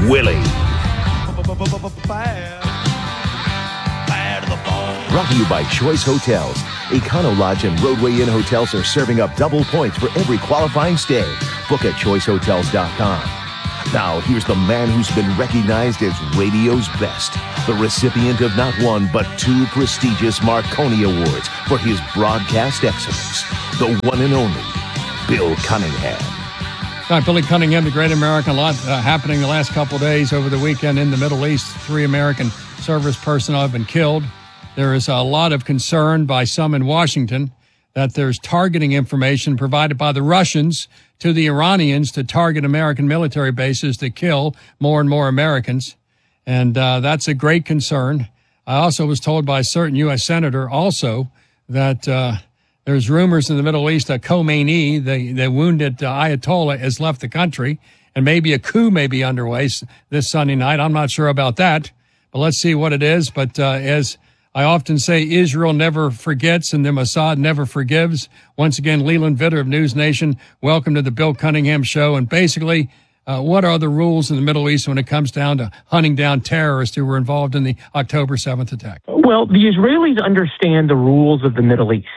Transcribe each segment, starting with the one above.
Willie. Brought to you by Choice Hotels. Econo Lodge and Roadway Inn hotels are serving up double points for every qualifying stay. Book at choicehotels.com. Now, here's the man who's been recognized as radio's best, the recipient of not one, but 2 prestigious Marconi Awards for his broadcast excellence, the one and only Bill Cunningham. Billy Cunningham, the great American. A lot happening the last couple of days over the weekend in the Middle East. 3 American service personnel have been killed. There is a lot of concern by some in Washington that there's targeting information provided by the Russians to the Iranians to target American military bases to kill more and more Americans. And that's a great concern. I also was told by a certain U.S. senator also that there's rumors in the Middle East that Khomeini, the wounded Ayatollah, has left the country, and maybe a coup may be underway this Sunday night. I'm not sure about that, but let's see what it is. But as I often say, Israel never forgets and the Mossad never forgives. Once again, Leland Vitter of News Nation, welcome to the Bill Cunningham Show. And basically, what are the rules in the Middle East when it comes down to hunting down terrorists who were involved in the October 7th attack? Well, the Israelis understand the rules of the Middle East.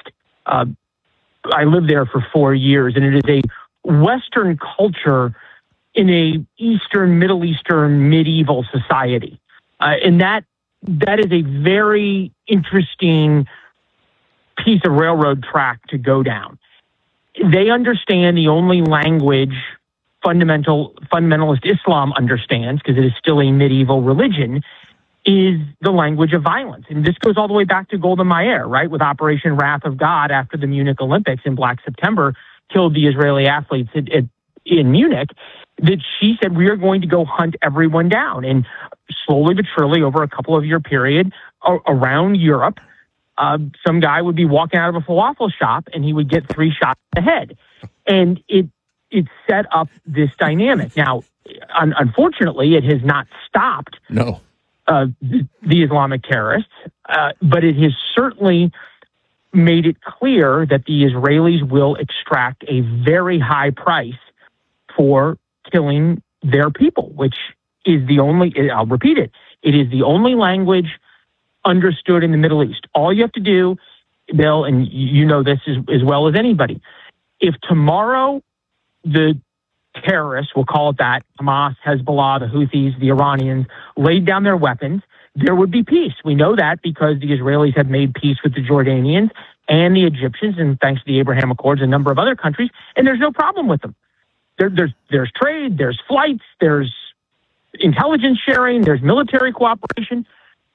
I lived there for 4 years, and it is a Western culture in a Eastern, Middle Eastern, medieval society. And that is a very interesting piece of railroad track to go down. They understand the only language fundamentalist Islam understands, because it is still a medieval religion, is the language of violence. And this goes all the way back to Golda Meir, right, with Operation Wrath of God after the Munich Olympics in Black September killed the Israeli athletes in Munich, that she said, we are going to go hunt everyone down. And slowly but surely, over a couple of year period around Europe, some guy would be walking out of a falafel shop and he would get 3 shots in the head. And it set up this dynamic. Now, unfortunately, it has not stopped the Islamic terrorists, but it has certainly made it clear that the Israelis will extract a very high price for killing their people, which is the only, I'll repeat it, it is the only language understood in the Middle East. All you have to do, Bill, and you know this as well as anybody, if tomorrow the terrorists, we'll call it that, Hamas, Hezbollah, the Houthis, the Iranians, laid down their weapons, there would be peace. We know that because the Israelis have made peace with the Jordanians and the Egyptians, and thanks to the Abraham Accords, a number of other countries, and there's no problem with them. There's trade, there's flights, there's intelligence sharing, there's military cooperation.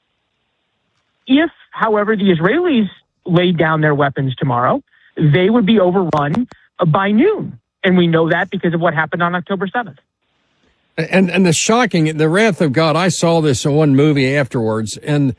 If, however, the Israelis laid down their weapons tomorrow, they would be overrun by noon. And we know that because of what happened on October 7th. And the Wrath of God, I saw this in one movie afterwards, and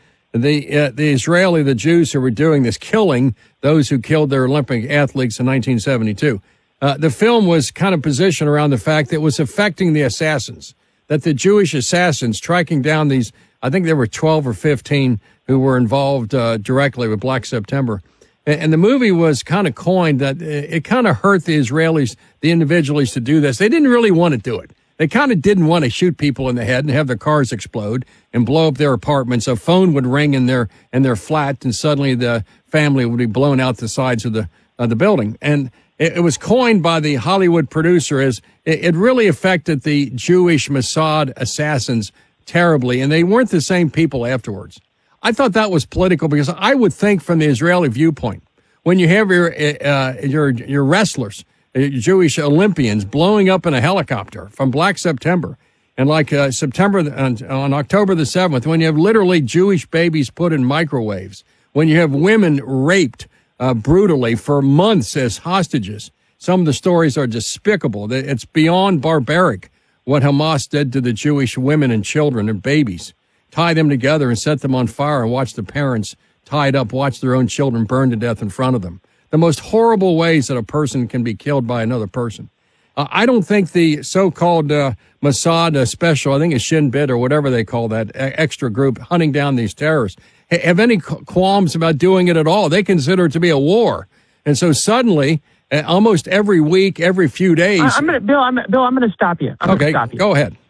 the Jews who were doing this, killing those who killed their Olympic athletes in 1972. The film was kind of positioned around the fact that it was affecting the assassins, that the Jewish assassins striking down these, I think there were 12 or 15 who were involved directly with Black September. And the movie was kind of coined that it kind of hurt the Israelis, the individuals, to do this. They didn't really want to do it. They kind of didn't want to shoot people in the head and have their cars explode and blow up their apartments. A phone would ring in their flat, and suddenly the family would be blown out the sides of the building. And it was coined by the Hollywood producer as it really affected the Jewish Mossad assassins terribly, and they weren't the same people afterwards. I thought that was political because I would think from the Israeli viewpoint, when you have your wrestlers, Jewish Olympians blowing up in a helicopter from Black September, and like on October the 7th, when you have literally Jewish babies put in microwaves, when you have women raped brutally for months as hostages, some of the stories are despicable. It's beyond barbaric what Hamas did to the Jewish women and children and babies. Tie them together and set them on fire and watch the parents tied up, watch their own children burn to death in front of them. The most horrible ways that a person can be killed by another person. I don't think the so-called Mossad special, I think it's Shin Bet or whatever they call that extra group hunting down these terrorists, have any qualms about doing it at all. They consider it to be a war. And so suddenly, almost every week, every few days... Bill, I'm going to stop you. Okay, go ahead.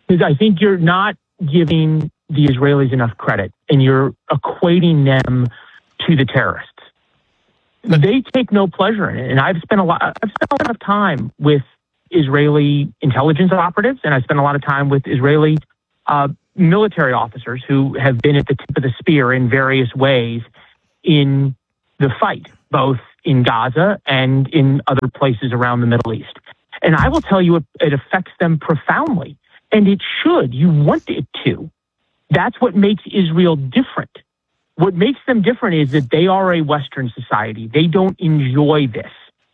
Because I think you're not giving the Israelis enough credit, and you're equating them to the terrorists. They take no pleasure in it, and I've spent a lot of time with Israeli intelligence operatives, and I spent a lot of time with Israeli military officers who have been at the tip of the spear in various ways in the fight, both in Gaza and in other places around the Middle East. And I will tell you, it affects them profoundly. And it should. You want it to. That's what makes Israel different. What makes them different is that they are a Western society. They don't enjoy this.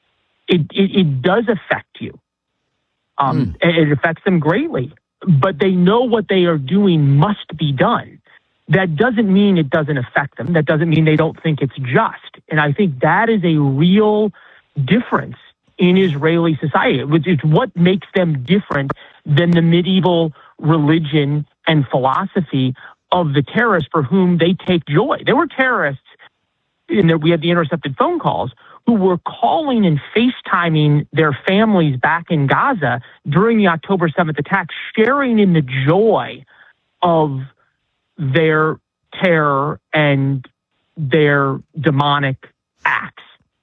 It does affect you. And it affects them greatly. But they know what they are doing must be done. That doesn't mean it doesn't affect them. That doesn't mean they don't think it's just. And I think that is a real difference in Israeli society, which is what makes them different than the medieval religion and philosophy of the terrorists for whom they take joy. There were terrorists, we had the intercepted phone calls, who were calling and FaceTiming their families back in Gaza during the October 7th attack, sharing in the joy of their terror and their demonic acts.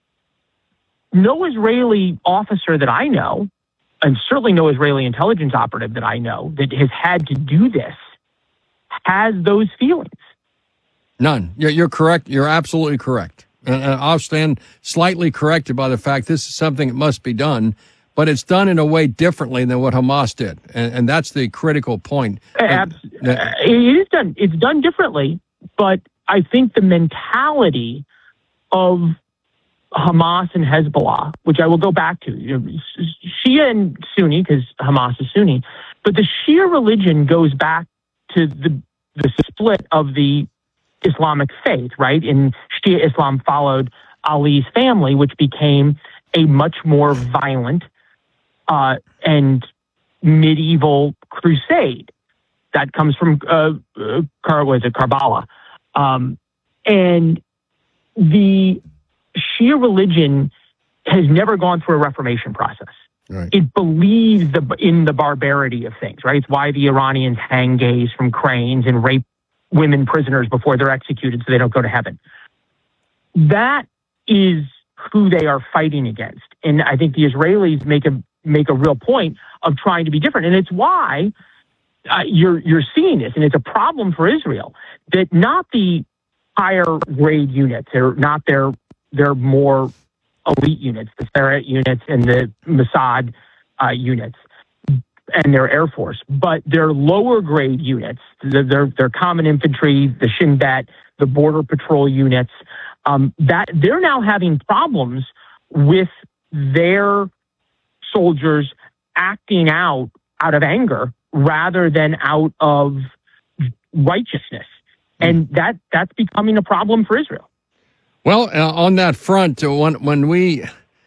No Israeli officer that I know, and certainly no Israeli intelligence operative that I know that has had to do this, has those feelings. None. You're correct. You're absolutely correct. And I'll stand slightly corrected by the fact this is something that must be done, but it's done in a way differently than what Hamas did. And that's the critical point. It is done. It's done differently, but I think the mentality of Hamas and Hezbollah, which I will go back to, Shia and Sunni, because Hamas is Sunni, but the Shia religion goes back to the split of the Islamic faith, right? And Shia Islam followed Ali's family, which became a much more violent and medieval crusade. That comes from Karbala. And the Shia religion has never gone through a reformation process. Right. It believes in the barbarity of things, right? It's why the Iranians hang gays from cranes and rape women prisoners before they're executed so they don't go to heaven. That is who they are fighting against. And I think the Israelis make a real point of trying to be different. And it's why you're seeing this, and it's a problem for Israel, that not the higher grade units, or not their more elite units, the Sayeret units and the Mossad units and their Air Force, but their lower grade units, their common infantry, the Shin Bet, the Border Patrol units, that they're now having problems with their soldiers acting out of anger rather than out of righteousness. And that's becoming a problem for Israel. Well, on that front, when we,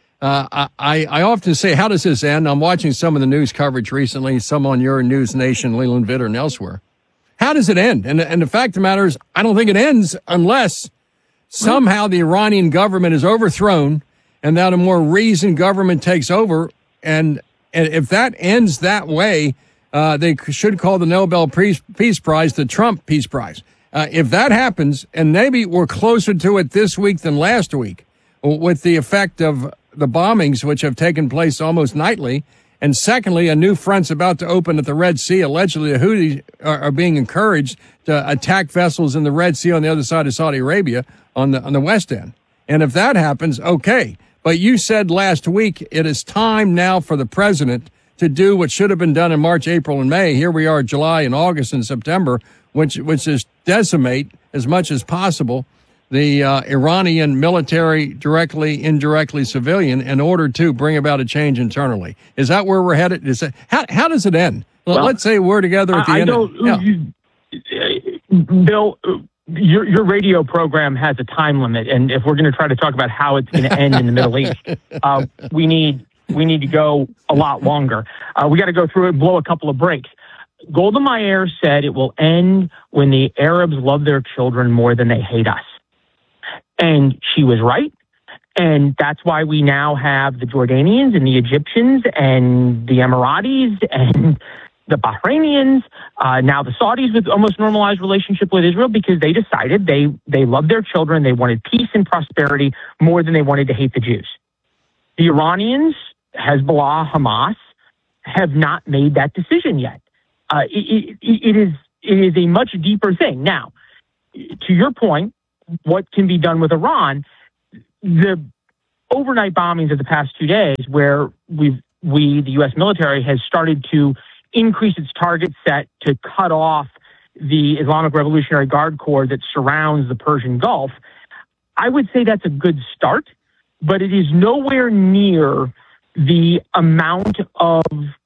I often say, how does this end? I'm watching some of the news coverage recently, some on your News Nation, Leland Vitter, and elsewhere. How does it end? And the fact of the matter is, I don't think it ends unless somehow the Iranian government is overthrown and that a more reasoned government takes over. And if that ends that way, they should call the Nobel Peace Prize the Trump Peace Prize. If that happens, and maybe we're closer to it this week than last week, with the effect of the bombings which have taken place almost nightly, and secondly, a new front's about to open at the Red Sea. Allegedly, the Houthis are being encouraged to attack vessels in the Red Sea on the other side of Saudi Arabia on the west end. And if that happens, okay. But you said last week it is time now for the president to do what should have been done in March, April, and May. Here we are, July and August and September, which is decimate as much as possible the Iranian military, directly, indirectly, civilian, in order to bring about a change internally. Is that where we're headed? How does it end? Well, let's say we're together at the end. Bill, your radio program has a time limit, and if we're going to try to talk about how it's going to end in the Middle East, we need to go a lot longer. We got to go through it and blow a couple of breaks. Golda Meir said it will end when the Arabs love their children more than they hate us. And she was right. And that's why we now have the Jordanians and the Egyptians and the Emiratis and the Bahrainians, now the Saudis with almost normalized relationship with Israel because they decided they loved their children. They wanted peace and prosperity more than they wanted to hate the Jews. The Iranians, Hezbollah, Hamas, have not made that decision yet. It is a much deeper thing. Now, to your point, what can be done with Iran? The overnight bombings of the past 2 days, where the U.S. military, has started to increase its target set to cut off the Islamic Revolutionary Guard Corps that surrounds the Persian Gulf, I would say that's a good start, but it is nowhere near the amount of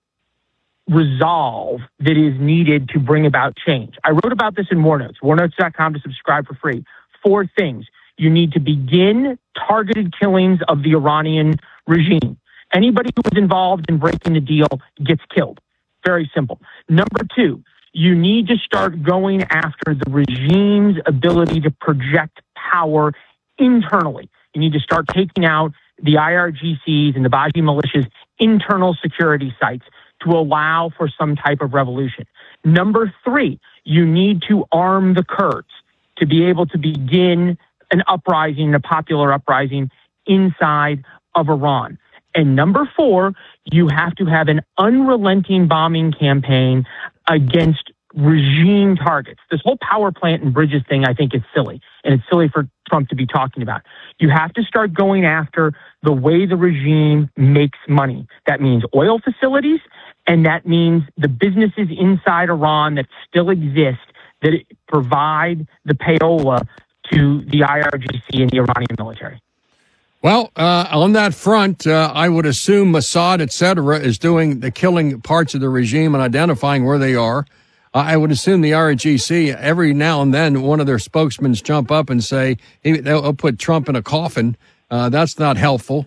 resolve that is needed to bring about change. I wrote about this in War Notes, warnotes.com to subscribe for free. 4 things. You need to begin targeted killings of the Iranian regime. Anybody who is involved in breaking the deal gets killed. Very simple. Number 2, you need to start going after the regime's ability to project power internally. You need to start taking out the IRGC's and the Baghi militia's internal security sites to allow for some type of revolution. Number 3, you need to arm the Kurds to be able to begin an uprising, a popular uprising inside of Iran. And number 4, you have to have an unrelenting bombing campaign against regime targets. This whole power plant and bridges thing, I think, is silly. And it's silly for Trump to be talking about. You have to start going after the way the regime makes money. That means oil facilities, and that means the businesses inside Iran that still exist that provide the payola to the IRGC and the Iranian military. Well, on that front, I would assume Mossad, et cetera, is doing the killing parts of the regime and identifying where they are. I would assume the IRGC, every now and then, one of their spokesmen jump up and say, they'll put Trump in a coffin. That's not helpful.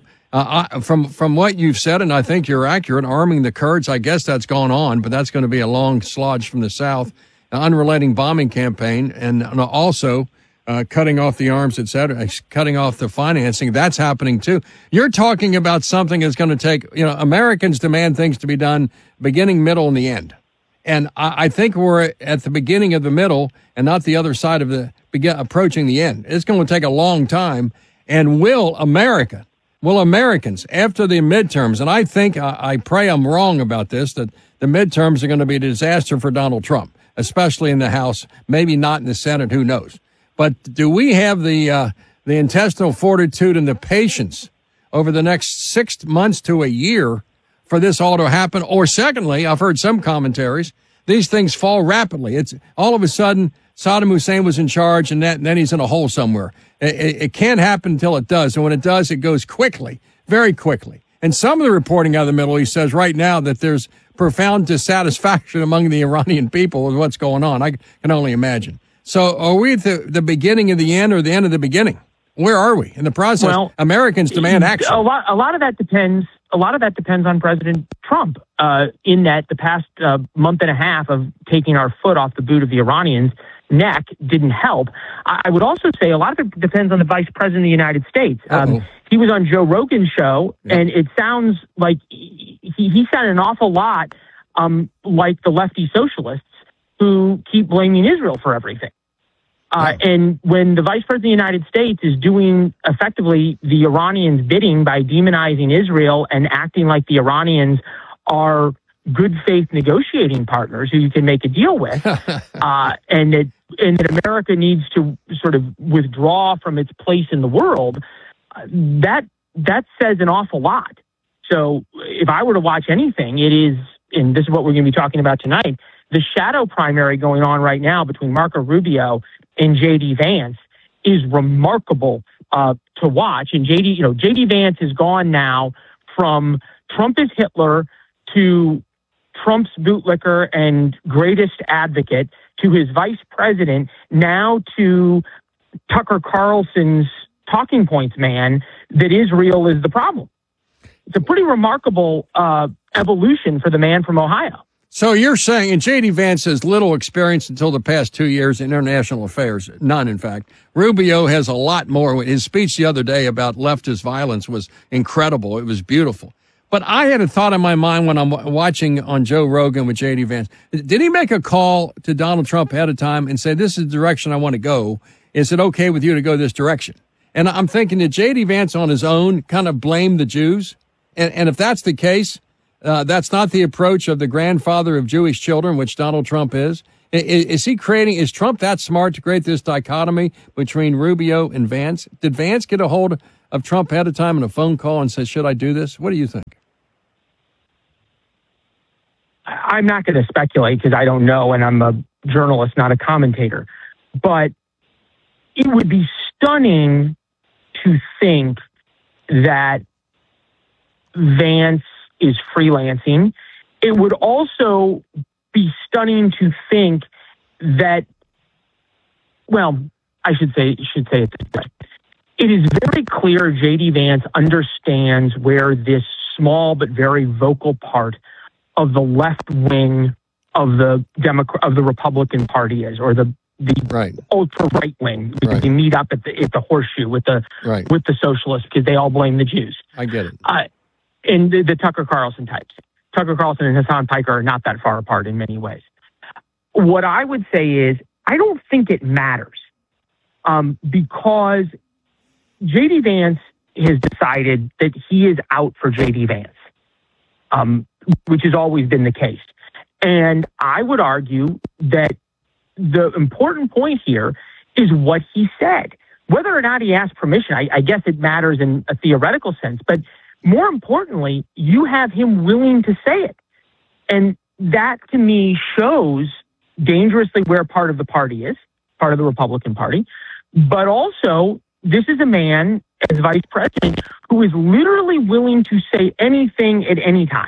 From what you've said, and I think you're accurate, arming the Kurds, I guess that's gone on, but that's going to be a long slodge from the south, an unrelenting bombing campaign, and also cutting off the arms, et cetera, cutting off the financing. That's happening too. You're talking about something that's going to take, Americans demand things to be done beginning, middle, and the end. And I think we're at the beginning of the middle and not the other side of approaching the end. It's going to take a long time. And will Americans, after the midterms, and I think, I pray I'm wrong about this, that the midterms are going to be a disaster for Donald Trump, especially in the House, maybe not in the Senate, who knows. But do we have the intestinal fortitude and the patience over the next 6 months to a year for this all to happen? Or secondly, I've heard some commentaries, these things fall rapidly. It's all of a sudden Saddam Hussein was in charge and then he's in a hole somewhere. It can't happen until it does. And when it does, it goes quickly, very quickly. And some of the reporting out of the Middle East says right now that there's profound dissatisfaction among the Iranian people with what's going on. I can only imagine. So are we at the beginning of the end or the end of the beginning? Where are we in the process? Well, Americans demand action. A lot of that depends. A lot of that depends on President Trump. In that the past month and a half of taking our foot off the boot of the Iranians' neck didn't help. I would also say a lot of it depends on the Vice President of the United States. He was on Joe Rogan's show, and it sounds like he sounded an awful lot like the lefty socialists who keep blaming Israel for everything. And when the Vice President of the United States is doing effectively the Iranians' bidding by demonizing Israel and acting like the Iranians are good faith negotiating partners who you can make a deal with, and that America needs to sort of withdraw from its place in the world, that says an awful lot. So if I were to watch anything, it is, and this is what we're going to be talking about tonight, the shadow primary going on right now between Marco Rubio and J.D. Vance is remarkable to watch. And J.D. Vance has gone now from Trump is Hitler to Trump's bootlicker and greatest advocate to his vice president, now to Tucker Carlson's talking points man, that Israel is the problem. It's a pretty remarkable evolution for the man from Ohio. So you're saying, and J.D. Vance has little experience until the past 2 years in international affairs, none, in fact. Rubio has a lot more. His speech the other day about leftist violence was incredible. It was beautiful. But I had a thought in my mind when I'm watching on Joe Rogan with J.D. Vance. Did he make a call to Donald Trump ahead of time and say, this is the direction I want to go? Is it okay with you to go this direction? And I'm thinking that J.D. Vance on his own kind of blamed the Jews. And if that's the case, that's not the approach of the grandfather of Jewish children, which Donald Trump is. Is Trump that smart to create this dichotomy between Rubio and Vance? Did Vance get a hold of Trump ahead of time in a phone call and say, should I do this? What do you think? I'm not going to speculate because I don't know, and I'm a journalist, not a commentator. But it would be stunning to think that Vance is freelancing. It would also be stunning to think that, well, I should say it this way. It is very clear J.D. Vance understands where this small but very vocal part of the left wing of the Republican Party is, or the right. ultra right wing, because they meet up at the horseshoe with the socialists because they all blame the Jews. I get it. And the Tucker Carlson types. Tucker Carlson and Hassan Piker are not that far apart in many ways. What I would say is I don't think it matters because J.D. Vance has decided that he is out for J.D. Vance, which has always been the case. And I would argue that the important point here is what he said. Whether or not he asked permission, I guess it matters in a theoretical sense, but more importantly, you have him willing to say it. And that, to me, shows dangerously where part of the party is, part of the Republican Party. But also, this is a man, as vice president, who is literally willing to say anything at any time.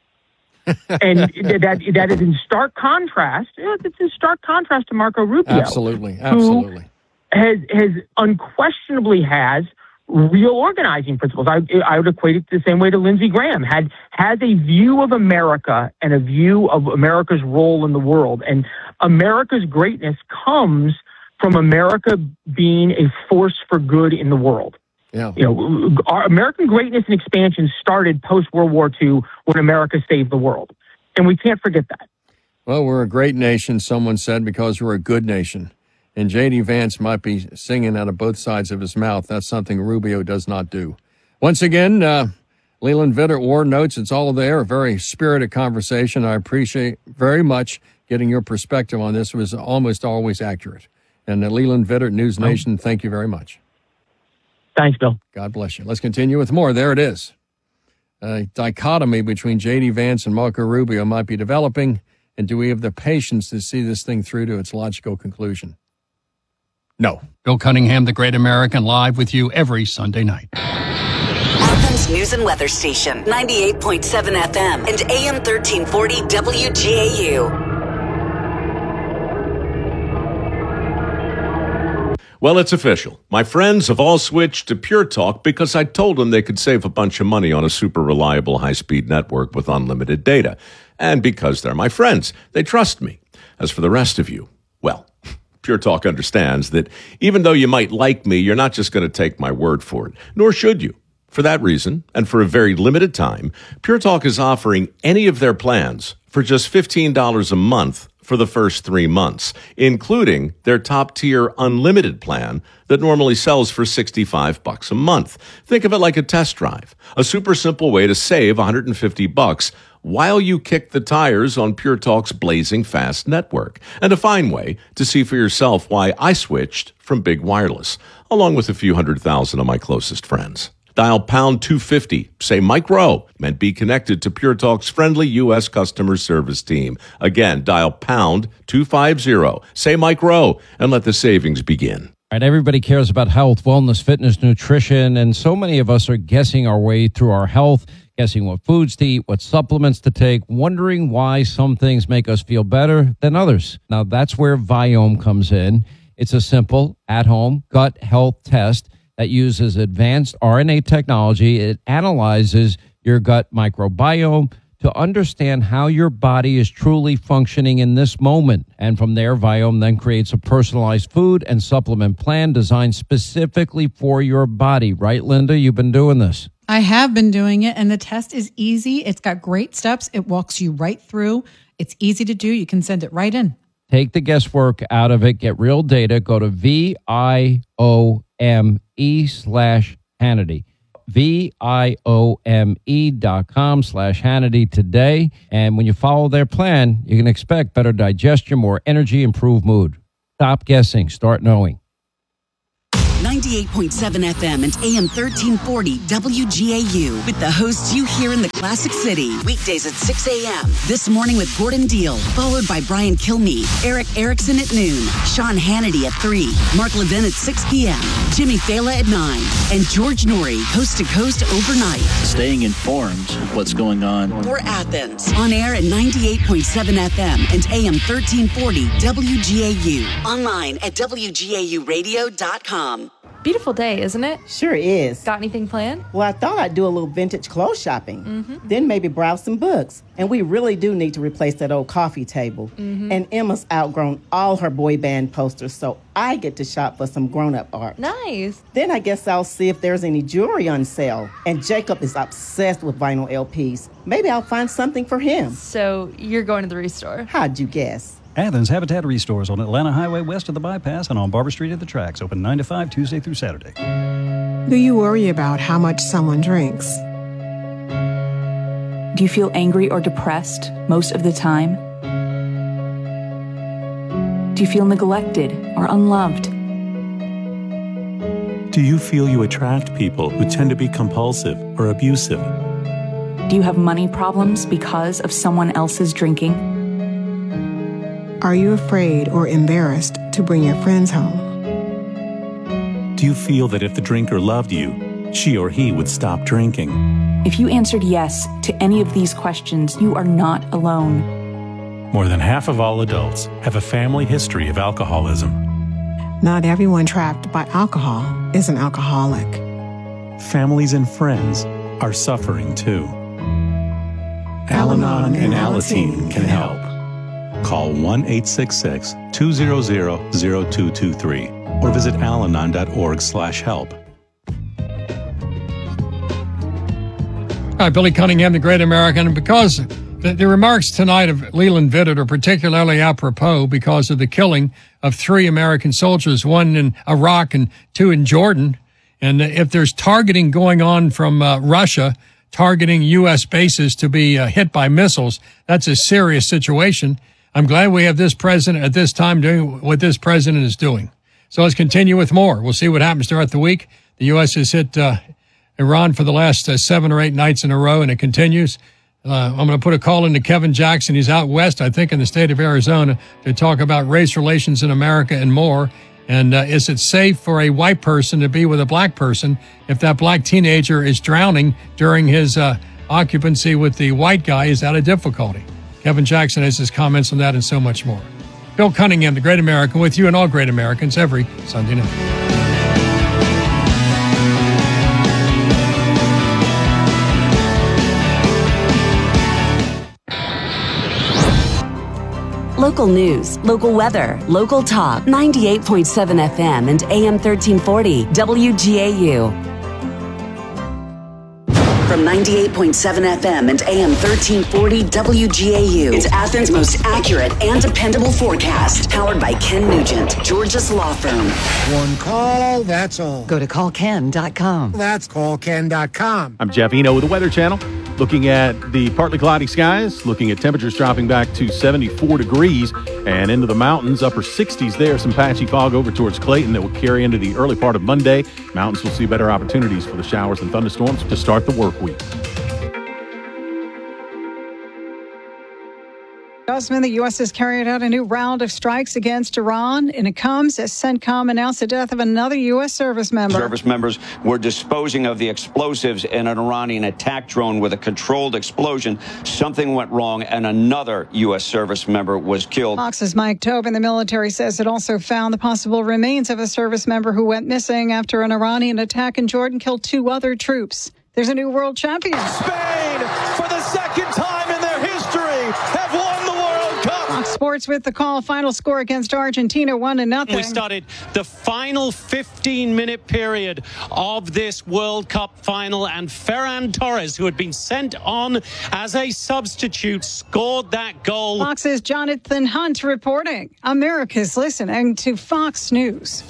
And that is in stark contrast. It's in stark contrast to Marco Rubio. Absolutely. Who has unquestionably has real organizing principles. I would equate it the same way to Lindsey Graham, has a view of America and a view of America's role in the world. And America's greatness comes from America being a force for good in the world. Yeah. You know, our American greatness and expansion started post-World War II when America saved the world. And we can't forget that. Well, we're a great nation, someone said, because we're a good nation. And J.D. Vance might be singing out of both sides of his mouth. That's something Rubio does not do. Once again, Leland Vittert, War Notes, it's all there. A very spirited conversation. I appreciate very much getting your perspective on this. It was almost always accurate. And Leland Vittert, News Nation, thank you very much. Thanks, Bill. God bless you. Let's continue with more. There it is. A dichotomy between J.D. Vance and Marco Rubio might be developing. And do we have the patience to see this thing through to its logical conclusion? No. Bill Cunningham, The Great American, live with you every Sunday night. Athens News and Weather Station, 98.7 FM and AM 1340 WGAU. Well, it's official. My friends have all switched to Pure Talk because I told them they could save a bunch of money on a super reliable high-speed network with unlimited data. And because they're my friends, they trust me. As for the rest of you, well, Pure Talk understands that even though you might like me, you're not just going to take my word for it, nor should you. For that reason, and for a very limited time, Pure Talk is offering any of their plans for just $15 a month for the first 3 months, including their top-tier unlimited plan that normally sells for $65 a month. Think of it like a test drive, a super simple way to save $150 while you kick the tires on Pure Talk's blazing fast network, and a fine way to see for yourself why I switched from Big Wireless, along with a few 100,000 of my closest friends. Dial pound 250, say Mike Rowe, and be connected to Pure Talk's friendly U.S. customer service team. Again, dial pound 250, say Mike Rowe, and let the savings begin. All right, everybody cares about health, wellness, fitness, nutrition, and so many of us are guessing our way through our health, guessing what foods to eat, what supplements to take, wondering why some things make us feel better than others. Now, that's where Viome comes in. It's a simple, at-home gut health test that uses advanced RNA technology. It analyzes your gut microbiome to understand how your body is truly functioning in this moment. And from there, Viome then creates a personalized food and supplement plan designed specifically for your body. Right, Linda? You've been doing this. I have been doing it, and the test is easy. It's got great steps. It walks you right through. It's easy to do. You can send it right in. Take the guesswork out of it. Get real data. Go to VIOME/Hannity. VIOME.com/Hannity today. And when you follow their plan, you can expect better digestion, more energy, improved mood. Stop guessing. Start knowing. 98.7 FM and AM 1340 WGAU with the hosts you hear in the Classic City. Weekdays at 6 a.m. This morning with Gordon Deal, followed by Brian Kilmeade, Eric Erickson at noon, Sean Hannity at 3, Mark Levin at 6 p.m., Jimmy Fallon at 9, and George Norrie, coast to coast overnight. Staying informed of what's going on. For Athens, on air at 98.7 FM and AM 1340 WGAU. Online at WGAUradio.com. Beautiful day, isn't it? Sure is. Got anything planned? Well, I thought I'd do a little vintage clothes shopping. Then maybe browse some books. And we really do need to replace that old coffee table. And Emma's outgrown all her boy band posters, so I get to shop for some grown-up art. Nice. Then I guess I'll see if there's any jewelry on sale. And Jacob is obsessed with vinyl LPs. Maybe I'll find something for him. So you're going to the Restore. How'd you guess? Athens Habitat Restores on Atlanta Highway west of the bypass and on Barber Street at the tracks. Open 9 to 5 Tuesday through Saturday. Do you worry about how much someone drinks? Do you feel angry or depressed most of the time? Do you feel neglected or unloved? Do you feel you attract people who tend to be compulsive or abusive? Do you have money problems because of someone else's drinking? Are you afraid or embarrassed to bring your friends home? Do you feel that if the drinker loved you, she or he would stop drinking? If you answered yes to any of these questions, you are not alone. More than half of all adults have a family history of alcoholism. Not everyone trapped by alcohol is an alcoholic. Families and friends are suffering too. Al-Anon and Alateen can help. Call 1-866-200-0223 or visit alanon.org/help. All right, Billy Cunningham, the great American. And because the remarks tonight of Leland Vittert are particularly apropos because of the killing of 3 American soldiers, 1 in Iraq and 2 in Jordan. And if there's targeting going on from Russia, targeting U.S. bases to be hit by missiles, that's a serious situation. I'm glad we have this president at this time doing what this president is doing. So let's continue with more. We'll see what happens throughout the week. The U.S. has hit Iran for the last 7 or 8 nights in a row, and it continues. I'm going to put a call into Kevin Jackson. He's out west, I think, in the state of Arizona, to talk about race relations in America and more. And is it safe for a white person to be with a black person if that black teenager is drowning during his occupancy with the white guy? Is that a difficulty? Kevin Jackson has his comments on that and so much more. Bill Cunningham, the great American, with you and all great Americans every Sunday night. Local news, local weather, local talk. 98.7 FM and AM 1340 WGAU. From 98.7 FM and AM 1340 WGAU. It's Athens' most accurate and dependable forecast. Powered by Ken Nugent, Georgia's law firm. One call, that's all. Go to callken.com. That's callken.com. I'm Jeff Eno with the Weather Channel. Looking at the partly cloudy skies, looking at temperatures dropping back to 74 degrees and into the mountains, upper 60s there. Some patchy fog over towards Clayton that will carry into the early part of Monday. Mountains will see better opportunities for the showers and thunderstorms to start the work week. The U.S. has carried out a new round of strikes against Iran, and it comes as CENTCOM announced the death of another U.S. service member. Service members were disposing of the explosives in an Iranian attack drone with a controlled explosion. Something went wrong, and another U.S. service member was killed. Fox's Mike Tobin, the military, says it also found the possible remains of a service member who went missing after an Iranian attack in Jordan killed 2 other troops. There's a new world champion. Spain, for the second time in Fox Sports with the call. Final score against Argentina, 1-0. We started the final 15-minute period of this World Cup final, and Ferran Torres, who had been sent on as a substitute, scored that goal. Fox's Jonathan Hunt reporting. America's listening to Fox News.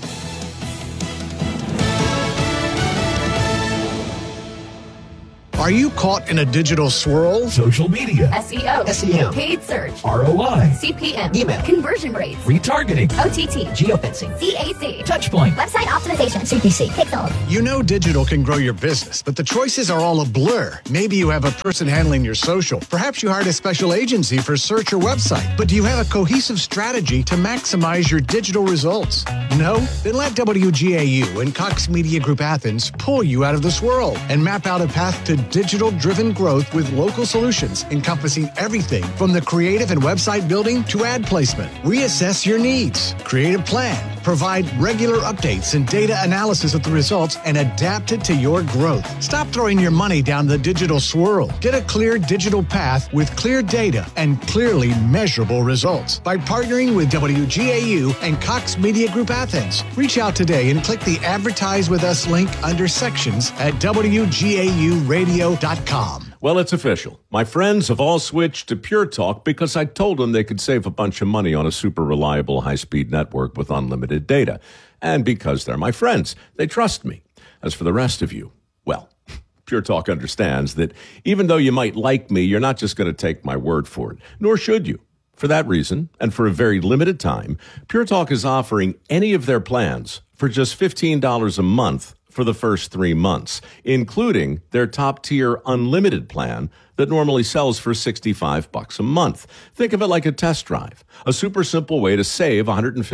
Are you caught in a digital swirl? Social media, SEO, SEM, paid search, ROI, CPM, email, conversion rates, retargeting, OTT, geofencing, CAC, Touchpoint, website optimization, CPC, Pixel. You know digital can grow your business, but the choices are all a blur. Maybe you have a person handling your social. Perhaps you hired a special agency for search or website. But do you have a cohesive strategy to maximize your digital results? No? Then let WGAU and Cox Media Group Athens pull you out of the swirl and map out a path to digital-driven growth with local solutions encompassing everything from the creative and website building to ad placement. Reassess your needs, create a plan, provide regular updates and data analysis of the results, and adapt it to your growth. Stop throwing your money down the digital swirl. Get a clear digital path with clear data and clearly measurable results by partnering with WGAU and Cox Media Group Athens. Reach out today and click the Advertise With Us link under sections at WGAUradio.com. Well, it's official. My friends have all switched to Pure Talk because I told them they could save a bunch of money on a super reliable high-speed network with unlimited data. And because they're my friends, they trust me. As for the rest of you, well, Pure Talk understands that even though you might like me, you're not just going to take my word for it, nor should you. For that reason, and for a very limited time, Pure Talk is offering any of their plans for just $15 a month for the first 3 months, including their top-tier unlimited plan that normally sells for $65 a month. Think of it like a test drive, a super simple way to save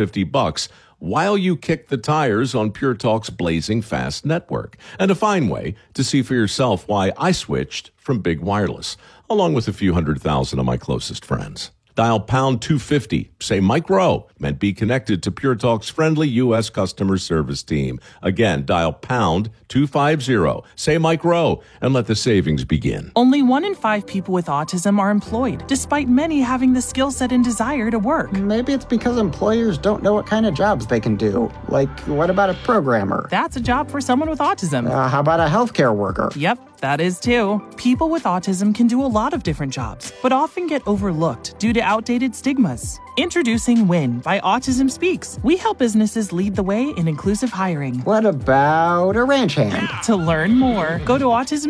$150 while you kick the tires on Pure Talk's blazing fast network, and a fine way to see for yourself why I switched from Big Wireless, along with a few 100,000 of my closest friends. Dial pound 250, say Mike Rowe, and be connected to Pure Talk's friendly U.S. customer service team. Again, dial pound 250, say Mike Rowe, and let the savings begin. Only 1 in 5 people with autism are employed, despite many having the skill set and desire to work. Maybe it's because employers don't know what kind of jobs they can do. Like, what about a programmer? That's a job for someone with autism. How about a healthcare worker? Yep, that is too. People with autism can do a lot of different jobs, but often get overlooked due to outdated stigmas. Introducing WIN by Autism Speaks. We help businesses lead the way in inclusive hiring. What about a ranch hand? To learn more, go to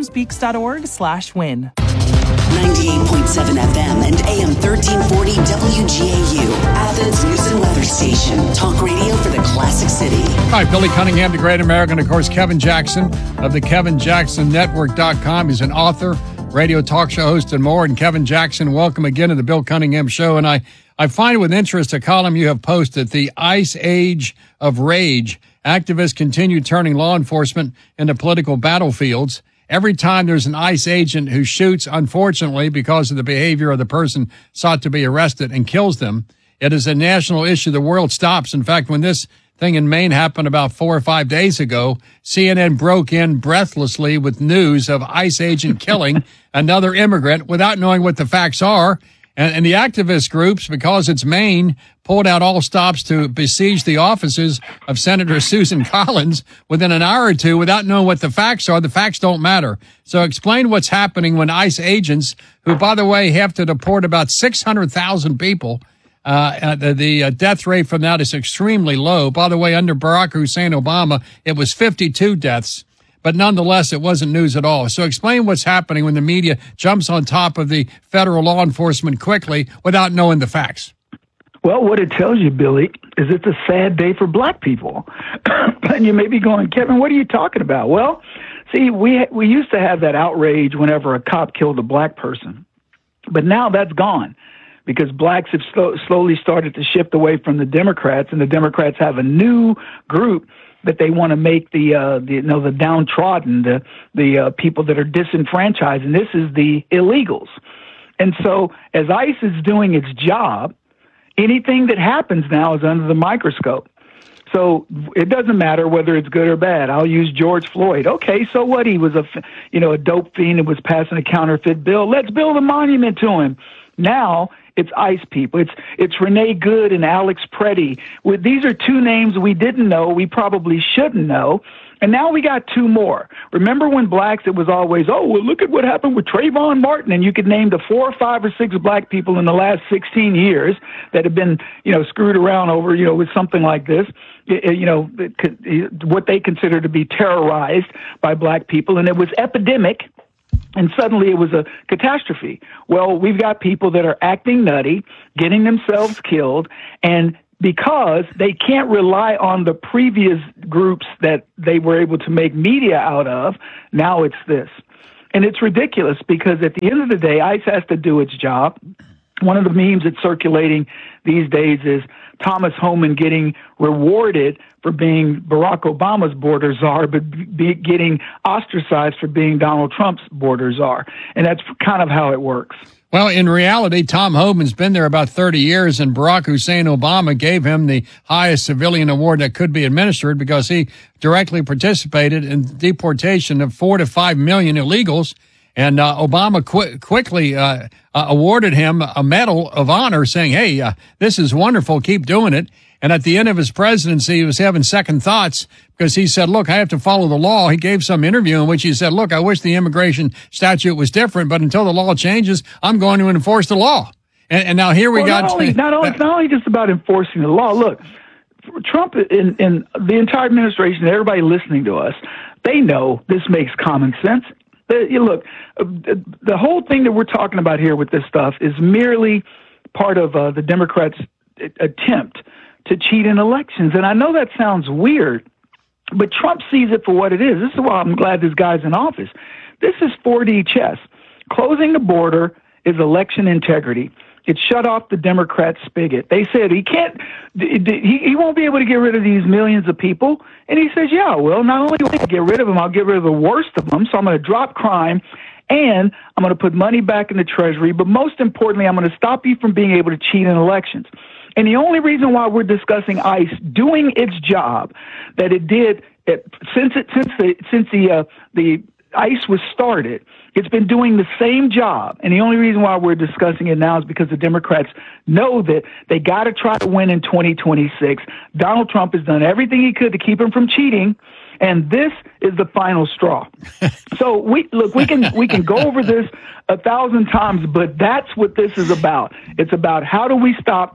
autismspeaks.org/win. 98.7 FM and AM 1340 WGAU, Athens News and Weather Station. Talk radio for the classic city. Hi, Billy Cunningham, the great American. Of course, Kevin Jackson of the KevinJacksonNetwork.com. He's an author, radio talk show host, and more. And Kevin Jackson, welcome again to the Bill Cunningham Show. And I find with interest a column you have posted, The Ice Age of Rage. Activists continue turning law enforcement into political battlefields. Every time there's an ICE agent who shoots, unfortunately, because of the behavior of the person sought to be arrested and kills them, it is a national issue. The world stops. In fact, when this thing in Maine happened about 4 or 5 days ago, CNN broke in breathlessly with news of ICE agent killing another immigrant without knowing what the facts are. And the activist groups, because it's Maine, pulled out all stops to besiege the offices of Senator Susan Collins within an hour or two without knowing what the facts are. The facts don't matter. So explain what's happening when ICE agents, who, by the way, have to deport about 600,000 people, the death rate from that is extremely low. By the way, under Barack Hussein Obama, it was 52 deaths. But nonetheless, it wasn't news at all. So explain what's happening when the media jumps on top of the federal law enforcement quickly without knowing the facts. Well, what it tells you, Billy, is it's a sad day for black people. And you may be going, Kevin, what are you talking about? Well, see, we used to have that outrage whenever a cop killed a black person. But now that's gone because blacks have slowly started to shift away from the Democrats, and the Democrats have a new group that they want to make the downtrodden, the people that are disenfranchised, and this is the illegals. And so as ICE is doing its job, anything that happens now is under the microscope. So it doesn't matter whether it's good or bad. I'll use George Floyd. Okay, so what? He was a dope fiend and was passing a counterfeit bill. Let's build a monument to him. Now It's ICE people. It's Renee Good and Alex Preddy. These are two names we didn't know. We probably shouldn't know. And now we got two more. Remember when blacks, it was always, oh, well, look at what happened with Trayvon Martin. And you could name the 4 or 5 or 6 black people in the last 16 years that have been, screwed around over, with something like this, what they consider to be terrorized by black people. And it was epidemic. And suddenly it was a catastrophe. Well, we've got people that are acting nutty, getting themselves killed, and because they can't rely on the previous groups that they were able to make media out of, now it's this. And it's ridiculous because at the end of the day, ICE has to do its job. One of the memes that's circulating these days is Thomas Homan getting rewarded for being Barack Obama's border czar, but getting ostracized for being Donald Trump's border czar. And that's kind of how it works. Well, in reality, Tom Homan's been there about 30 years, and Barack Hussein Obama gave him the highest civilian award that could be administered because he directly participated in deportation of 4 to 5 million illegals. And Obama quickly awarded him a Medal of Honor, saying, hey, this is wonderful. Keep doing it. And at the end of his presidency, he was having second thoughts because he said, look, I have to follow the law. He gave some interview in which he said, look, I wish the immigration statute was different, but until the law changes, I'm going to enforce the law. And now here we got... Not only just about enforcing the law. Look, Trump and the entire administration, everybody listening to us, they know this makes common sense. Look, the whole thing that we're talking about here with this stuff is merely part of the Democrats' attempt to cheat in elections. And I know that sounds weird, but Trump sees it for what it is. This is why I'm glad this guy's in office. This is 4D chess. Closing the border is election integrity. It shut off the Democrat spigot. They said he won't be able to get rid of these millions of people. And he says, yeah, well, not only will I get rid of them, I'll get rid of the worst of them. So I'm going to drop crime and I'm going to put money back in the Treasury. But most importantly, I'm going to stop you from being able to cheat in elections. And the only reason why we're discussing ICE doing its job that it did since the ICE was started, it's been doing the same job. And the only reason why we're discussing it now is because the Democrats know that they got to try to win in 2026. Donald Trump has done everything he could to keep him from cheating. And this is the final straw. So we can go over this 1,000 times, but that's what this is about. It's about how do we stop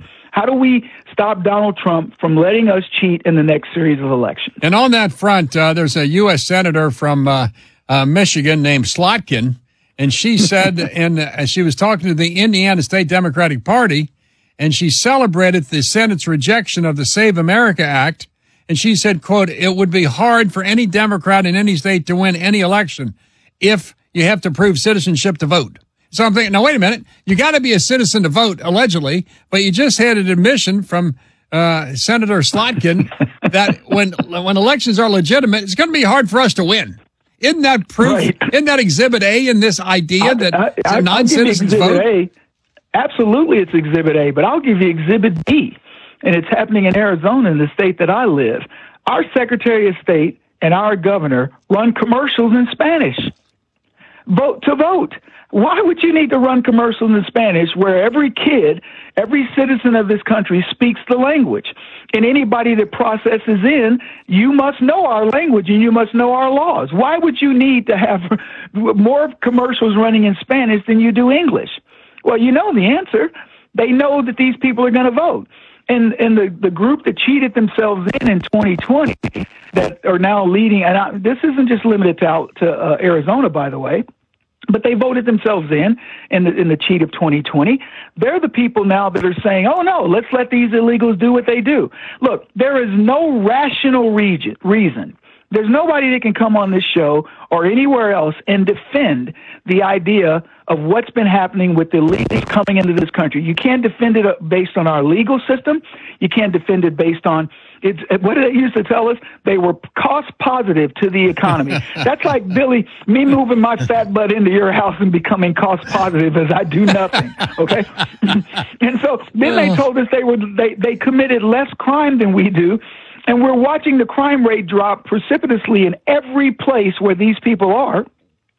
Donald Trump from letting us cheat in the next series of elections. And on that front, there's a U.S. senator from Michigan named Slotkin, and she said, and she was talking to the Indiana State Democratic Party, and she celebrated the Senate's rejection of the Save America Act. And she said, quote, it would be hard for any Democrat in any state to win any election if you have to prove citizenship to vote. So I'm thinking, now, wait a minute. You got to be a citizen to vote, allegedly, but you just had an admission from Senator Slotkin that when elections are legitimate, it's going to be hard for us to win. Isn't that proof? Right. Isn't that Exhibit A in this idea that non-citizens vote? Absolutely, it's Exhibit A, but I'll give you Exhibit B. And it's happening in Arizona, in the state that I live. Our Secretary of State and our governor run commercials in Spanish. Vote to vote. Why would you need to run commercials in Spanish where every kid, every citizen of this country speaks the language? And anybody that processes in, you must know our language and you must know our laws. Why would you need to have more commercials running in Spanish than you do English? Well, you know the answer. They know that these people are going to vote. And the group that cheated themselves in 2020 that are now leading, and this isn't just limited to Arizona, by the way, but they voted themselves in the cheat of 2020. They're the people now that are saying, oh, no, let's let these illegals do what they do. Look, there is no rational reason. There's nobody that can come on this show or anywhere else and defend the idea of what's been happening with the illegals coming into this country. You can't defend it based on our legal system. You can't defend it based on what did they used to tell us? They were cost positive to the economy. That's like, Billy, me moving my fat butt into your house and becoming cost positive as I do nothing. Okay. And so then they told us they committed less crime than we do. And we're watching the crime rate drop precipitously in every place where these people are.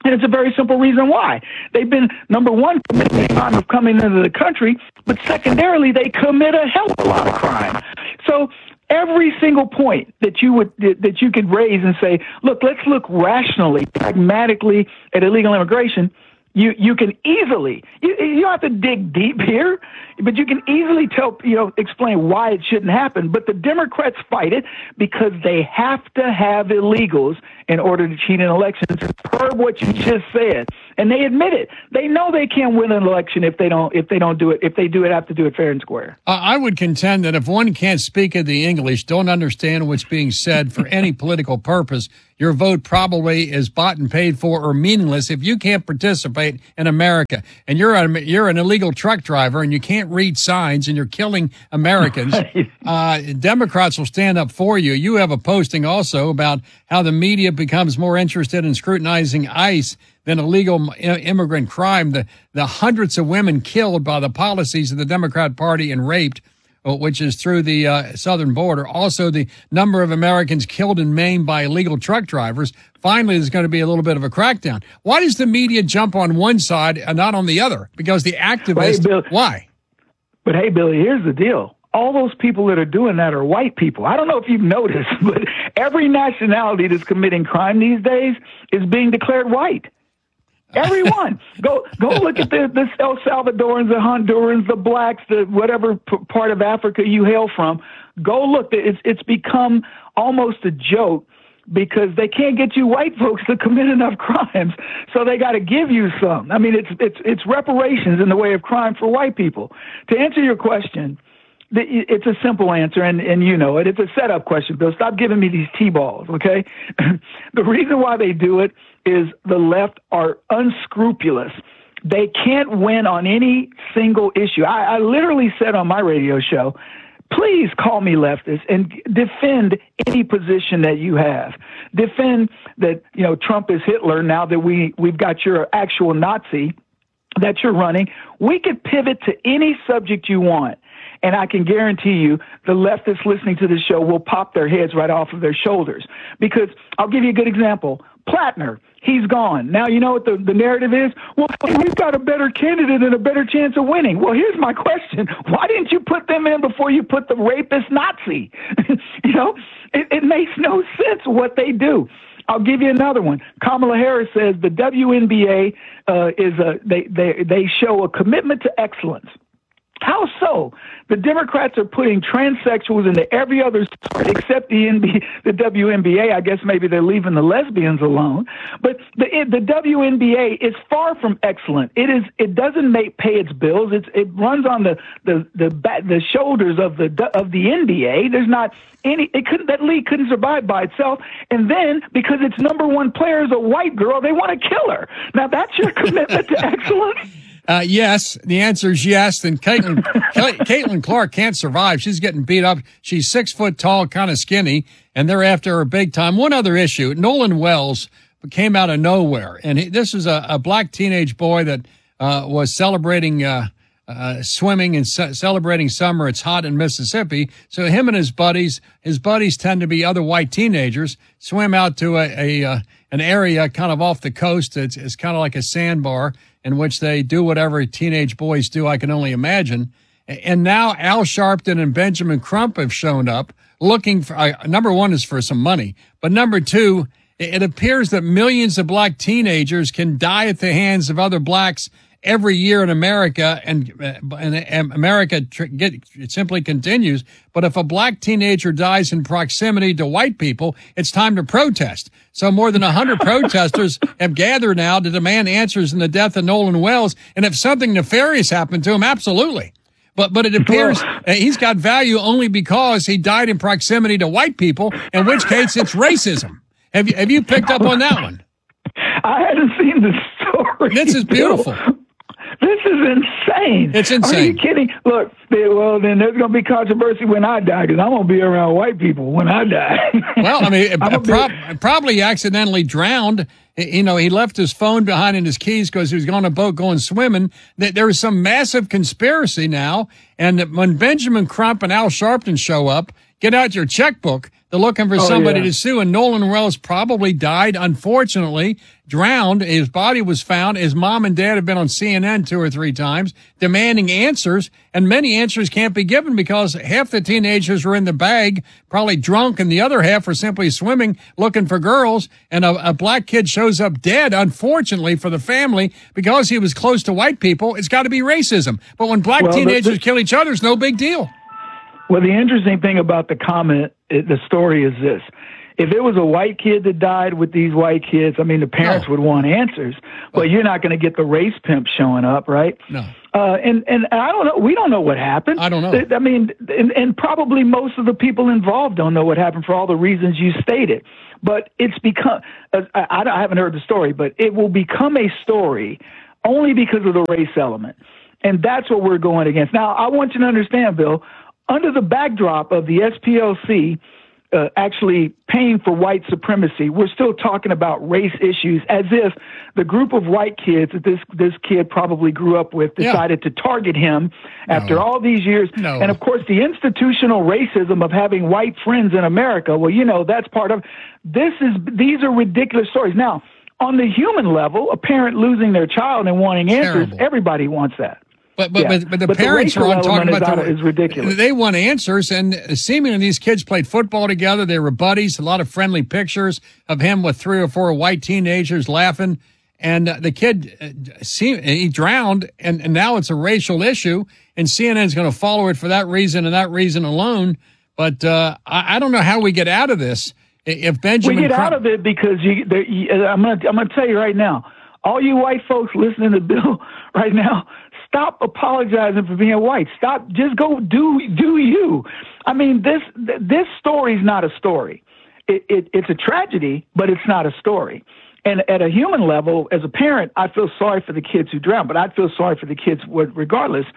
And it's a very simple reason why. They've been, number one, committing the crime of coming into the country, but secondarily, they commit a hell of a lot of crime. So every single point that you could raise and say, look, let's look rationally, pragmatically at illegal immigration. You can easily, you don't have to dig deep here, but you can easily explain why it shouldn't happen. But the Democrats fight it because they have to have illegals in order to cheat in elections, per what you just said. And they admit it. They know they can't win an election if they don't do it. If they do it, have to do it fair and square. I would contend that if one can't speak of the English, don't understand what's being said for any political purpose, your vote probably is bought and paid for or meaningless if you can't participate in America. And you're an illegal truck driver and you can't read signs and you're killing Americans. Democrats will stand up for you. You have a posting also about how the media becomes more interested in scrutinizing ICE than illegal immigrant crime. The hundreds of women killed by the policies of the Democrat Party and raped, which is through the southern border. Also, the number of Americans killed and maimed by illegal truck drivers. Finally, there's going to be a little bit of a crackdown. Why does the media jump on one side and not on the other? Because the activists, why? But hey, Billy, here's the deal. All those people that are doing that are white people. I don't know if you've noticed, but every nationality that's committing crime these days is being declared white. Everyone. Go look at the El Salvadorans, the Hondurans, the blacks, the whatever part of Africa you hail from. Go look. It's become almost a joke because they can't get you white folks to commit enough crimes, so they got to give you some. I mean, it's reparations in the way of crime for white people. To answer your question, it's a simple answer, and you know it. It's a setup question, Bill. Stop giving me these T-balls, okay? The reason why they do it is the left are unscrupulous. They can't win on any single issue. I literally said on my radio show, please call me leftist and defend any position that you have. Defend that, Trump is Hitler now that we've got your actual Nazi that you're running. We could pivot to any subject you want. And I can guarantee you the leftists listening to this show will pop their heads right off of their shoulders. Because I'll give you a good example. Plattner, he's gone. Now, you know what the narrative is? Well, we've got a better candidate and a better chance of winning. Well, here's my question. Why didn't you put them in before you put the rapist Nazi? It makes no sense what they do. I'll give you another one. Kamala Harris says the WNBA they show a commitment to excellence. How so? The Democrats are putting transsexuals into every other sport except the WNBA. I guess maybe they're leaving the lesbians alone. But the WNBA is far from excellent. It doesn't pay its bills. It runs on the shoulders of the NBA. There's not any. That league couldn't survive by itself. And then because its number one player is a white girl, they want to kill her. Now that's your commitment to excellence. Yes, the answer is yes. And Caitlin Clark can't survive. She's getting beat up. She's 6 foot tall, kind of skinny, and they're after her big time. One other issue, Nolan Wells came out of nowhere. And this is a black teenage boy that was celebrating swimming and celebrating summer. It's hot in Mississippi. So him and his buddies tend to be other white teenagers, swim out to an area kind of off the coast. It's kind of like a sandbar in which they do whatever teenage boys do, I can only imagine. And now Al Sharpton and Benjamin Crump have shown up looking for, number one is for some money, but number two, it appears that millions of black teenagers can die at the hands of other blacks every year in America, and America it simply continues. But if a black teenager dies in proximity to white people, it's time to protest. So more than 100 protesters have gathered now to demand answers in the death of Nolan Wells. And if something nefarious happened to him, absolutely. But it appears he's got value only because he died in proximity to white people, in which case it's racism. Have you picked up on that one? I hadn't seen the story. This is beautiful. This is insane. It's insane. Are you kidding? Look, Well, then there's going to be controversy when I die because I'm going to be around white people when I die. Well, I mean, probably accidentally drowned. You know, he left his phone behind and his keys because he was on a boat going swimming. There was some massive conspiracy now. And when Benjamin Crump and Al Sharpton show up, get out your checkbook. They're looking for somebody to sue. And Nolan Wells probably died, unfortunately, drowned. His body was found. His mom and dad have been on CNN 2 or 3 times demanding answers. And many answers can't be given because half the teenagers were in the bag, probably drunk, and the other half were simply swimming, looking for girls. And a black kid shows up dead, unfortunately, for the family because he was close to white people. It's got to be racism. But when black teenagers kill each other, it's no big deal. Well, the interesting thing about the comment, the story is this. If it was a white kid that died with these white kids, I mean, the parents would want answers, but you're not going to get the race pimp showing up, right? No. And I don't know. We don't know what happened. I don't know. I mean, and probably most of the people involved don't know what happened for all the reasons you stated. But it's become, I haven't heard the story, but it will become a story only because of the race element. And that's what we're going against. Now, I want you to understand, Bill, under the backdrop of the SPLC actually paying for white supremacy, we're still talking about race issues as if the group of white kids that this kid probably grew up with decided to target him after all these years. No. And, of course, the institutional racism of having white friends in America, well, you know, that's part of these are ridiculous stories. Now, on the human level, a parent losing their child and wanting answers, everybody wants that. But the parents are on talking about is ridiculous. They want answers, and seemingly these kids played football together. They were buddies. A lot of friendly pictures of him with 3 or 4 white teenagers laughing. And the kid, he drowned, and now it's a racial issue. And CNN's going to follow it for that reason and that reason alone. But I don't know how we get out of this. If Benjamin, we get out of it because I'm going to tell you right now, all you white folks listening to Bill right now, stop apologizing for being white. Stop. Just go do you. I mean, this story is not a story. It's a tragedy, but it's not a story. And at a human level, as a parent, I feel sorry for the kids who drowned, but I'd feel sorry for the kids regardless,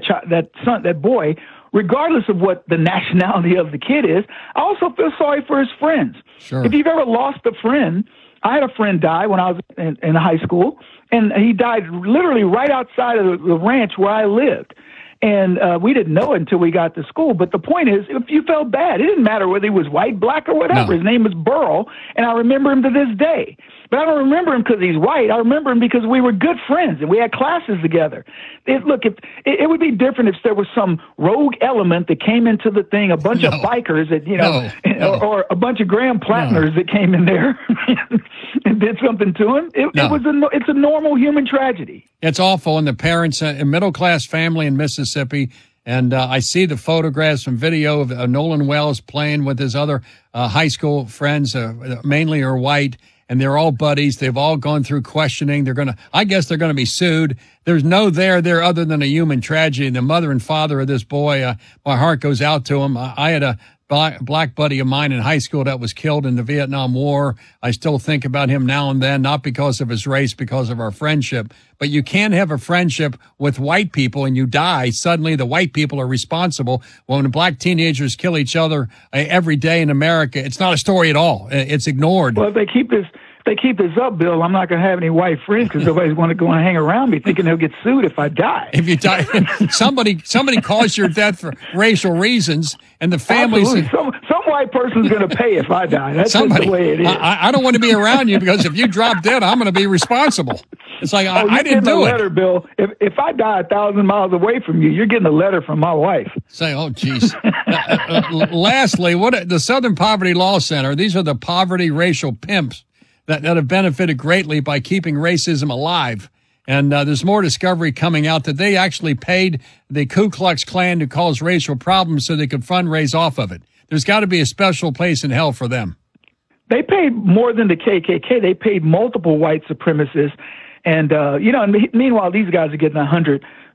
that boy, regardless of what the nationality of the kid is. I also feel sorry for his friends. Sure. If you've ever lost a friend, I had a friend die when I was in high school, and he died literally right outside of the ranch where I lived. And we didn't know it until we got to school. But the point is, if you felt bad, it didn't matter whether he was white, black, or whatever. No. His name was Burl, and I remember him to this day. But I don't remember him because he's white. I remember him because we were good friends, and we had classes together. It would be different if there was some rogue element that came into the thing, a bunch of bikers that, or a bunch of Graham Plattners that came in there and did something to him. It's a normal human tragedy. It's awful. And the parents, a middle-class family in Mississippi, and I see the photographs and video of Nolan Wells playing with his other high school friends, mainly are white, and they're all buddies. They've all gone through questioning. I guess they're going to be sued. There's no there other than a human tragedy. And the mother and father of this boy, my heart goes out to him. I had a black buddy of mine in high school that was killed in the Vietnam War. I still think about him now and then, not because of his race, because of our friendship. But you can't have a friendship with white people and you die. Suddenly the white people are responsible. When black teenagers kill each other every day in America, it's not a story at all. It's ignored. Well, if they keep this up, Bill, I'm not going to have any white friends because nobody's going to hang around me thinking they'll get sued if I die. If you die, somebody caused your death for racial reasons, and the family. Some white person's going to pay if I die. That's just the way it is. I don't want to be around you because if you drop dead, I'm going to be responsible. It's like I didn't do it. Letter, Bill. If I die 1,000 miles away from you, you're getting a letter from my wife. Say, oh, geez. Lastly, the Southern Poverty Law Center? These are the poverty racial pimps that have benefited greatly by keeping racism alive. And there's more discovery coming out that they actually paid the Ku Klux Klan to cause racial problems so they could fundraise off of it. There's got to be a special place in hell for them. They paid more than the KKK. They paid multiple white supremacists. And, meanwhile, these guys are getting $100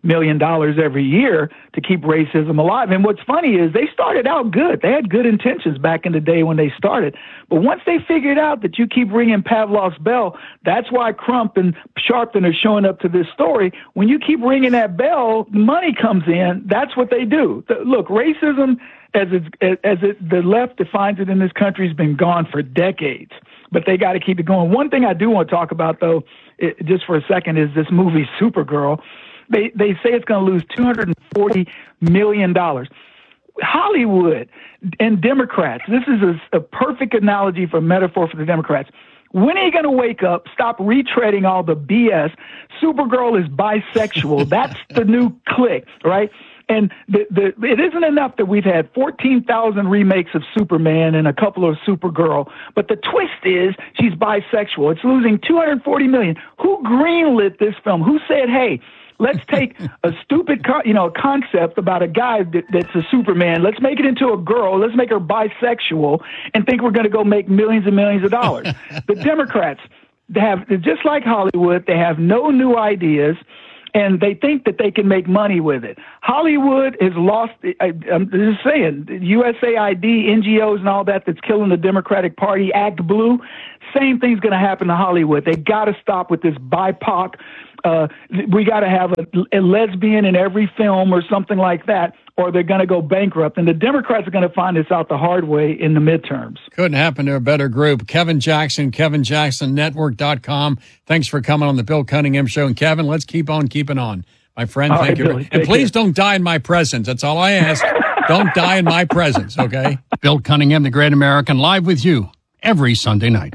million every year to keep racism alive. And what's funny is they started out good. They had good intentions back in the day when they started. But once they figured out that you keep ringing Pavlov's bell, that's why Crump and Sharpton are showing up to this story. When you keep ringing that bell, money comes in. That's what they do. Look, racism, the left defines it in this country, has been gone for decades. But they got to keep it going. One thing I do want to talk about, though, just for a second, is this movie Supergirl. They say it's going to lose $240 million. Hollywood and Democrats, this is a perfect analogy for metaphor for the Democrats. When are you going to wake up, stop retreading all the BS? Supergirl is bisexual. That's the new click, right? And it isn't enough that we've had 14,000 remakes of Superman and a couple of Supergirl, but the twist is she's bisexual. It's losing $240 million. Who greenlit this film? Who said, hey, let's take a stupid concept about a guy that's a Superman. Let's make it into a girl. Let's make her bisexual and think we're going to go make millions and millions of dollars. The Democrats, just like Hollywood, they have no new ideas. And they think that they can make money with it. Hollywood has lost, I'm just saying, USAID, NGOs and all that's killing the Democratic Party, Act Blue, same thing's going to happen to Hollywood. They got to stop with this BIPOC. We got to have a lesbian in every film or something like that, or they're going to go bankrupt. And the Democrats are going to find this out the hard way in the midterms. Couldn't happen to a better group. Kevin Jackson, KevinJacksonNetwork.com. Thanks for coming on the Bill Cunningham Show. And Kevin, let's keep on keeping on. My friend, all thank right, you. Billy, and please don't die in my presence. That's all I ask. Don't die in my presence, okay? Bill Cunningham, the Great American, live with you every Sunday night.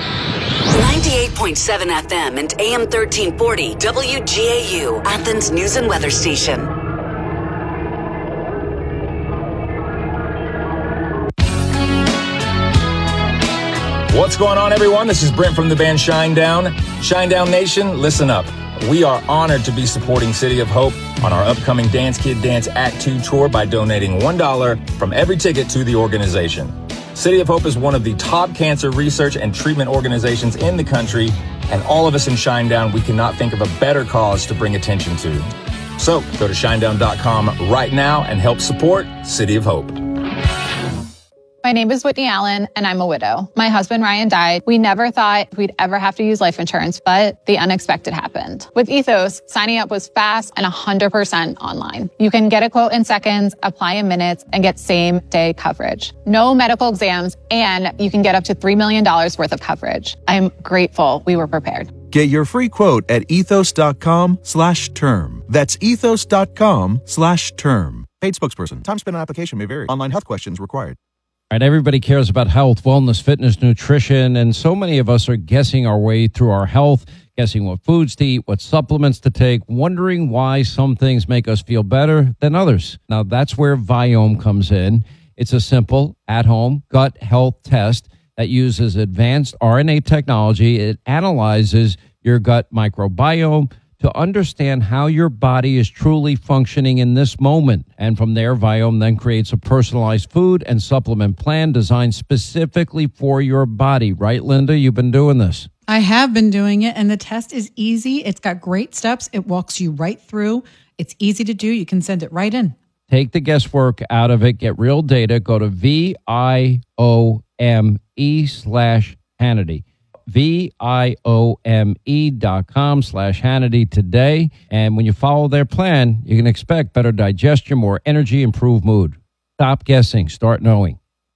98.7 FM and AM 1340 WGAU, Athens News and Weather Station. What's going on, everyone? This is Brent from the band Shinedown. Shinedown Nation, listen up. We are honored to be supporting City of Hope on our upcoming Dance Kid Dance Act 2 tour by donating $1 from every ticket to the organization. City of Hope is one of the top cancer research and treatment organizations in the country, and all of us in Shinedown, we cannot think of a better cause to bring attention to. So go to shinedown.com right now and help support City of Hope. My name is Whitney Allen, and I'm a widow. My husband, Ryan, died. We never thought we'd ever have to use life insurance, but the unexpected happened. With Ethos, signing up was fast and 100% online. You can get a quote in seconds, apply in minutes, and get same-day coverage. No medical exams, and you can get up to $3 million worth of coverage. I'm grateful we were prepared. Get your free quote at ethos.com/term. That's ethos.com/term. Paid spokesperson. Time spent on application may vary. Online health questions required. All right, everybody cares about health, wellness, fitness, nutrition, and so many of us are guessing our way through our health, guessing what foods to eat, what supplements to take, wondering why some things make us feel better than others. Now, that's where Viome comes in. It's a simple, at-home gut health test that uses advanced RNA technology. It analyzes your gut microbiome to understand how your body is truly functioning in this moment. And from there, Viome then creates a personalized food and supplement plan designed specifically for your body. Right, Linda? You've been doing this. I have been doing it, and the test is easy. It's got great steps. It walks you right through. It's easy to do. You can send it right in. Take the guesswork out of it. Get real data. Go to VIOME/Hannity. VIOME.com/Hannity today. And when you follow their plan, you can expect better digestion, more energy, improved mood. Stop guessing. Start knowing.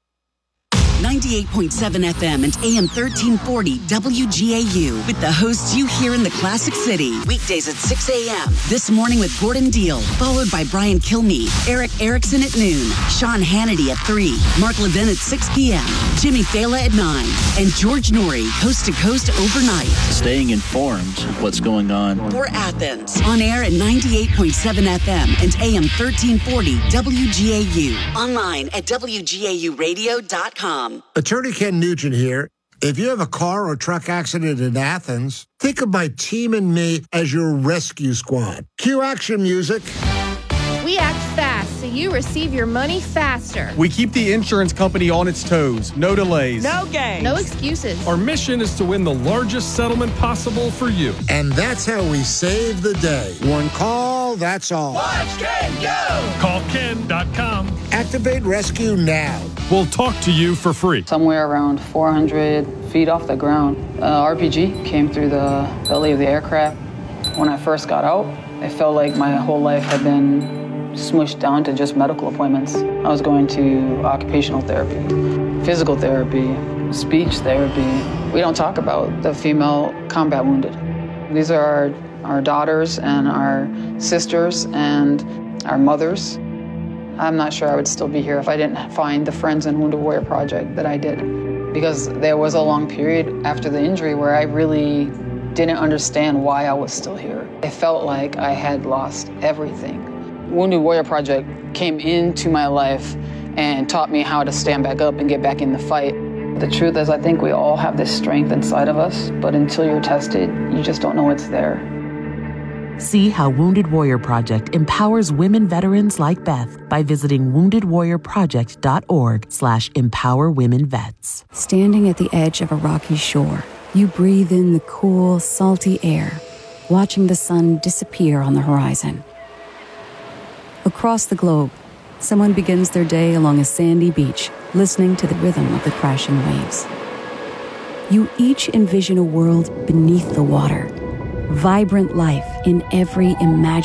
98.7 FM and AM 1340 WGAU with the hosts you hear in the Classic City. Weekdays at 6 a.m. This morning with Gordon Deal, followed by Brian Kilmeade, Eric Erickson at noon, Sean Hannity at 3, Mark Levin at 6 p.m., Jimmy Fallon at 9, and George Norrie, coast to coast overnight. Staying informed of what's going on. For Athens, on air at 98.7 FM and AM 1340 WGAU. Online at WGAUradio.com. Attorney Ken Nugent here. If you have a car or truck accident in Athens, think of my team and me as your rescue squad. Cue action music. We act fast so you receive your money faster. We keep the insurance company on its toes. No delays. No games. No excuses. Our mission is to win the largest settlement possible for you. And that's how we save the day. One call, that's all. Watch Ken go! Call Ken.com. Activate rescue now. We'll talk to you for free. Somewhere around 400 feet off the ground, RPG came through the belly of the aircraft. When I first got out, it felt like my whole life had been smushed down to just medical appointments. I was going to occupational therapy, physical therapy, speech therapy. We don't talk about the female combat wounded. These are our daughters and our sisters and our mothers. I'm not sure I would still be here if I didn't find the Friends and Wounded Warrior Project that I did. Because there was a long period after the injury where I really didn't understand why I was still here. It felt like I had lost everything. Wounded Warrior Project came into my life and taught me how to stand back up and get back in the fight. The truth is, I think we all have this strength inside of us, but until you're tested, you just don't know it's there. See how Wounded Warrior Project empowers women veterans like Beth by visiting woundedwarriorproject.org/empowerwomenvets. Standing at the edge of a rocky shore, you breathe in the cool, salty air, watching the sun disappear on the horizon. Across the globe, someone begins their day along a sandy beach, listening to the rhythm of the crashing waves. You each envision a world beneath the water, vibrant life in every imaginable